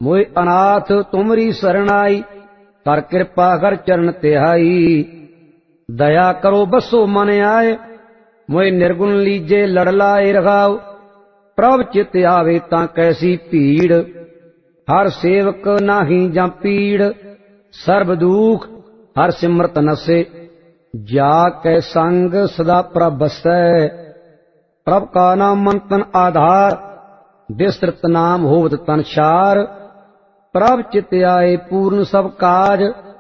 मोय अनाथ तुमरी शरण आई, कर कृपा कर चरण तिहाई। दया करो बसो मन आए, मोय निर्गुण लीजे लड़ लाए रघाओ। प्रभ चित आवे तां कैसी भीड़, हर सेवक नाही जां पीड़। सर्ब दुख हर सिमरत नसे, जा कै संग सदा प्रभ बसै। प्रभ का नाम मन तन आधार, विस्तृत नाम होवत तन छार। प्रभ चित आए पूर्ण सब काज,